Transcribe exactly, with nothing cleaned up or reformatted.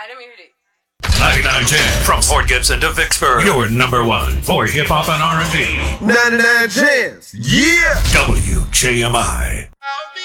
right, let me hear it. ninety-nine Jams. From Fort Gibson to Vicksburg. Your number one for hip hop and R and B. ninety-nine Jams. Yeah. W J M I.